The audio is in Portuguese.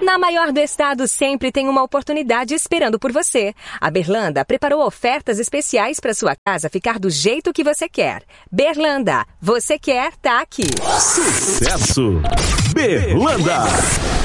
Na maior do estado sempre tem uma oportunidade esperando por você. A Berlanda preparou ofertas especiais para sua casa ficar do jeito que você quer. Berlanda, você quer, tá aqui. Sucesso! Berlanda!